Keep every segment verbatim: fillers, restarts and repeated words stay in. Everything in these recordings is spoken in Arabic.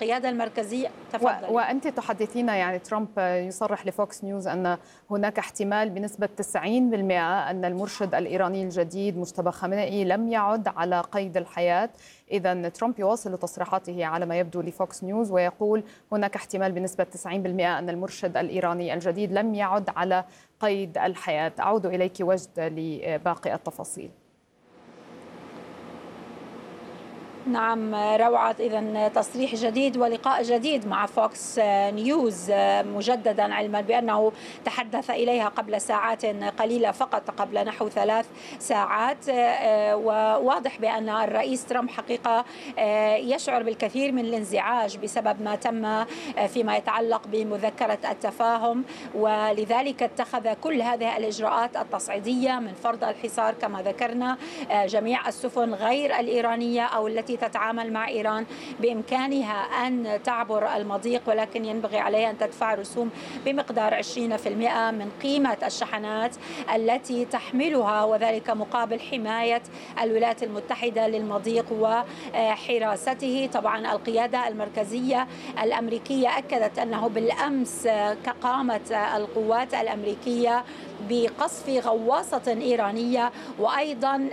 القيادة المركزية. و... تفضل. وأنت تحدثين، يعني ترامب يصرح لفوكس نيوز أن هناك احتمال بنسبة تسعين بالمئة أن المرشد الإيراني الجديد مجتبى خامنئي لم يعد على قيد الحياة. إذا ترامب يواصل تصريحاته على ما يبدو لفوكس نيوز ويقول هناك احتمال بنسبة تسعين بالمئة أن المرشد الإيراني الجديد لم يعد على قيد الحياة. أعود إليك وجد لباقي التفاصيل. نعم روعة، إذن تصريح جديد ولقاء جديد مع فوكس نيوز مجددا، علما بأنه تحدث إليها قبل ساعات قليلة فقط، قبل نحو ثلاث ساعات. وواضح بأن الرئيس ترامب حقيقة يشعر بالكثير من الانزعاج بسبب ما تم فيما يتعلق بمذكرة التفاهم، ولذلك اتخذ كل هذه الإجراءات التصعيدية من فرض الحصار كما ذكرنا. جميع السفن غير الإيرانية أو التي تتعامل مع إيران بإمكانها أن تعبر المضيق، ولكن ينبغي عليها أن تدفع رسوم بمقدار عشرين بالمئة من قيمة الشحنات التي تحملها، وذلك مقابل حماية الولايات المتحدة للمضيق وحراسته. طبعا القيادة المركزية الأمريكية أكدت أنه بالأمس قامت القوات الأمريكية بقصف غواصة إيرانية وأيضا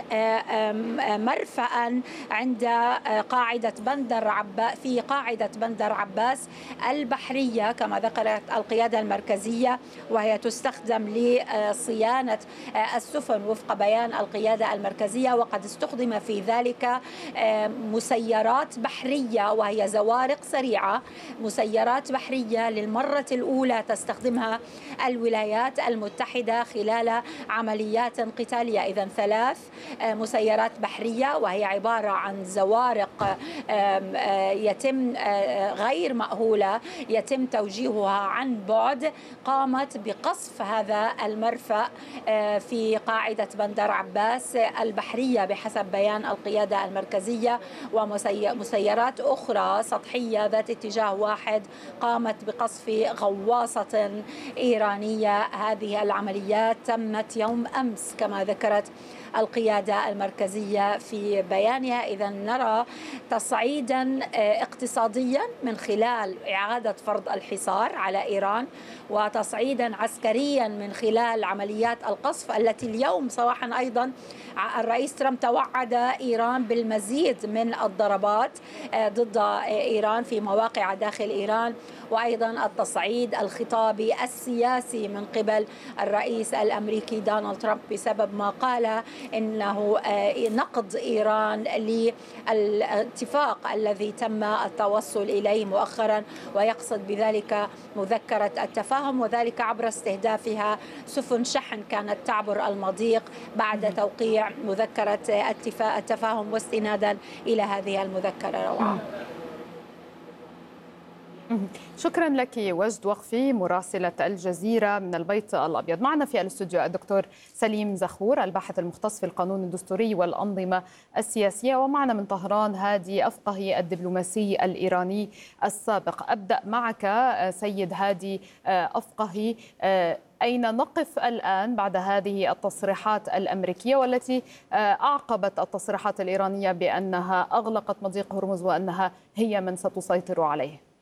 مرفأ عند قاعدة بندر عباس في قاعدة بندر عباس البحرية كما ذكرت القيادة المركزية، وهي تستخدم لصيانة السفن وفق بيان القيادة المركزية. وقد استخدم في ذلك مسيرات بحرية وهي زوارق سريعة، مسيرات بحرية للمرة الأولى تستخدمها الولايات المتحدة خلال عمليات قتالية. إذن ثلاث مسيرات بحرية وهي عبارة عن زوارق يتم غير مأهولة يتم توجيهها عن بعد، قامت بقصف هذا المرفأ في قاعدة بندر عباس البحرية بحسب بيان القيادة المركزية. ومسيرات أخرى سطحية ذات اتجاه واحد قامت بقصف غواصة إيرانية. هذه العمليات تمت يوم أمس كما ذكرت القيادة المركزية في بيانها. إذا نرى تصعيدا اقتصاديا من خلال إعادة فرض الحصار على إيران، وتصعيدا عسكريا من خلال عمليات القصف التي اليوم صباحا أيضا الرئيس ترامب توعد إيران بالمزيد من الضربات ضد إيران في مواقع داخل إيران، وأيضا التصعيد الخطابي السياسي من قبل الرئيس الأمريكي دونالد ترامب بسبب ما قال إنه نقض إيران للاتفاق الذي تم التوصل إليه مؤخرا، ويقصد بذلك مذكرة التفاهم، وذلك عبر استهدافها سفن شحن كانت تعبر المضيق بعد توقيع مذكرة التفاهم واستنادا إلى هذه المذكرة. روعة. شكرا لك وجد وقفي مراسلة الجزيرة من البيت الأبيض. معنا في الاستوديو الدكتور سليم زخور الباحث المختص في القانون الدستوري والأنظمة السياسية، ومعنا من طهران هادي أفقهي الدبلوماسي الإيراني السابق. أبدأ معك سيد هادي أفقهي، أين نقف الآن بعد هذه التصريحات الأمريكية والتي أعقبت التصريحات الإيرانية بأنها أغلقت مضيق هرمز وأنها هي من ستسيطر عليه؟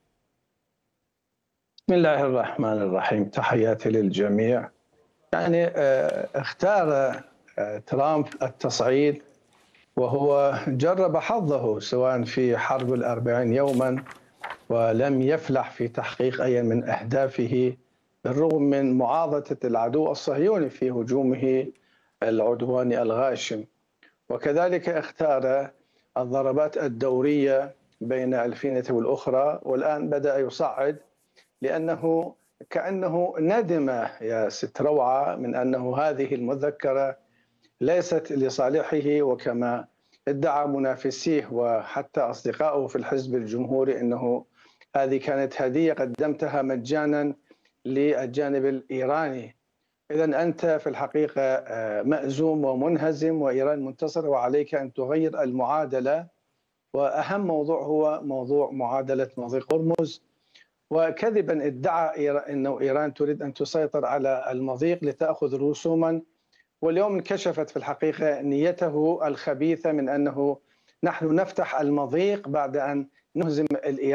بسم الله الرحمن الرحيم، تحياتي للجميع. يعني اختار ترامب التصعيد وهو جرب حظه سواء في حرب الأربعين يوما ولم يفلح في تحقيق أي من أهدافه بالرغم من معارضة العدو الصهيوني في هجومه العدواني الغاشم، وكذلك اختار الضربات الدورية بين الفينة والأخرى، والآن بدأ يصعد لأنه كأنه ندم يا ست روعة من أنه هذه المذكرة ليست لصالحه، وكما ادعى منافسيه وحتى أصدقائه في الحزب الجمهوري أنه هذه كانت هدية قدمتها مجانا للجانب الإيراني. إذن أنت في الحقيقة مأزوم ومنهزم وإيران منتصرة، وعليك أن تغير المعادلة، وأهم موضوع هو موضوع معادلة مضيق هرمز. وكذبا ادعى أنه إيران تريد أن تسيطر على المضيق لتأخذ رسوما، واليوم انكشفت في الحقيقة نيته الخبيثة من أنه نحن نفتح المضيق بعد أن نهزم الإيران